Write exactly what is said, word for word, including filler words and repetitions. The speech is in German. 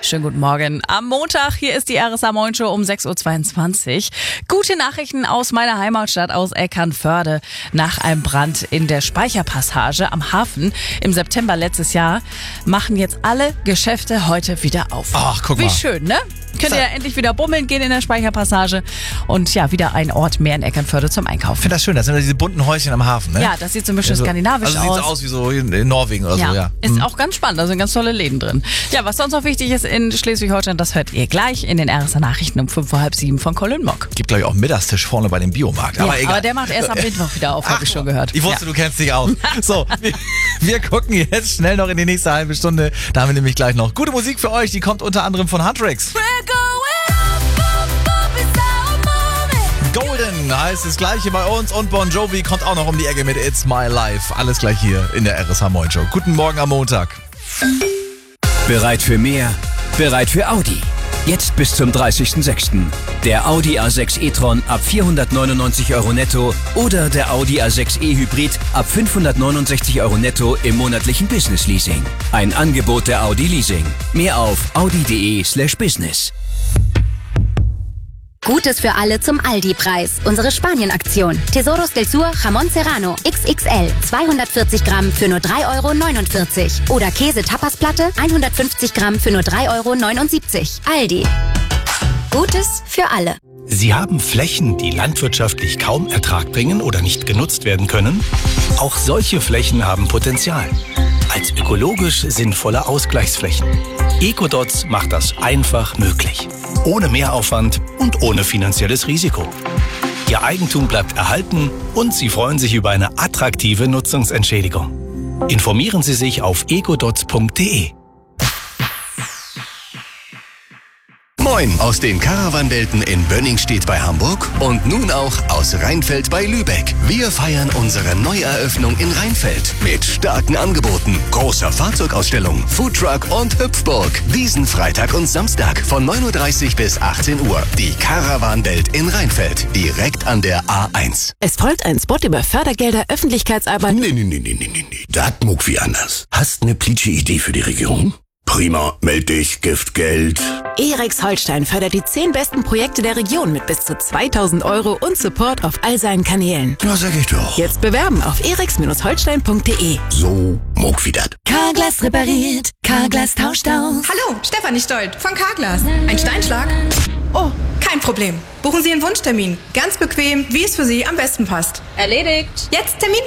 Schönen guten Morgen. Am Montag, hier ist die R S A Moin Show um sechs Uhr zweiundzwanzig. Gute Nachrichten aus meiner Heimatstadt, aus Eckernförde. Nach einem Brand in der Speicherpassage am Hafen im September letztes Jahr machen jetzt alle Geschäfte heute wieder auf. Ach, guck mal. Wie schön, ne? Könnt ihr ja endlich wieder bummeln gehen in der Speicherpassage und ja, wieder ein Ort mehr in Eckernförde zum Einkaufen. Ich finde das schön, das sind ja diese bunten Häuschen am Hafen, ne? Ja, das sieht so ein bisschen Ja, so, skandinavisch also aus. sieht so aus wie so in Norwegen oder Ja, so, ja. ist auch ganz spannend, da sind ganz tolle Läden drin. Ja, was sonst noch wichtig ist in Schleswig-Holstein, das hört ihr gleich in den R S A Nachrichten um fünf Uhr halb sieben von Colin Mock. Gibt, glaube ich, auch einen Mittagstisch vorne bei dem Biomarkt. Ja, aber egal. aber der macht erst am Mittwoch wieder auf, habe ich schon gehört. Ich wusste, ja. du kennst dich aus. So, wir, wir gucken jetzt schnell noch in die nächste halbe Stunde. Da haben wir nämlich gleich noch gute Musik für euch, die kommt unter anderem von Huntrix. Golden heißt das Gleiche bei uns und Bon Jovi kommt auch noch um die Ecke mit It's My Life. Alles gleich hier in der R S A Moin Show. Guten Morgen am Montag. Bereit für mehr? Bereit für Audi. Jetzt bis zum dreißigsten sechsten Der Audi A sechs e-tron ab vierhundertneunundneunzig Euro netto oder der Audi A sechs e Hybrid ab fünfhundertneunundsechzig Euro netto im monatlichen Business Leasing. Ein Angebot der Audi Leasing. Mehr auf audi.de slash business. Gutes für alle zum Aldi-Preis. Unsere Spanien-Aktion. Tesoros del Sur Jamón Serrano X X L zweihundertvierzig Gramm für nur drei Euro neunundvierzig. Oder Käse-Tapasplatte hundertfünfzig Gramm für nur drei Euro neunundsiebzig. Aldi. Gutes für alle. Sie haben Flächen, die landwirtschaftlich kaum Ertrag bringen oder nicht genutzt werden können? Auch solche Flächen haben Potenzial. Als ökologisch sinnvolle Ausgleichsflächen. Ecodots macht das einfach möglich. Ohne Mehraufwand und ohne finanzielles Risiko. Ihr Eigentum bleibt erhalten und Sie freuen sich über eine attraktive Nutzungsentschädigung. Informieren Sie sich auf ecodots punkt de. Moin aus den Caravanwelten in Bönningstedt bei Hamburg und nun auch aus Rheinfeld bei Lübeck. Wir feiern unsere Neueröffnung in Rheinfeld mit starken Angeboten, großer Fahrzeugausstellung, Foodtruck und Hüpfburg. Diesen Freitag und Samstag von neun Uhr dreißig bis achtzehn Uhr. Die Caravanwelt in Rheinfeld, direkt an der A eins. Es folgt ein Spot über Fördergelder, Öffentlichkeitsarbeit. Nee, nee, nee, nee, nee, nee. Das muck wie anders. Hast ne plitsche Idee für die Regierung? Prima, meld dich, Giftgeld. E-Rex Holstein fördert die zehn besten Projekte der Region mit bis zu zweitausend Euro und Support auf all seinen Kanälen. Ja, sag ich doch. Jetzt bewerben auf erex Holstein punkt de. So, muck wie dat. Carglass repariert, Carglass tauscht aus. Hallo, Stefanie Stolt von Carglass. Ein Steinschlag? Oh, kein Problem. Buchen Sie einen Wunschtermin. Ganz bequem, wie es für Sie am besten passt. Erledigt. Jetzt Termin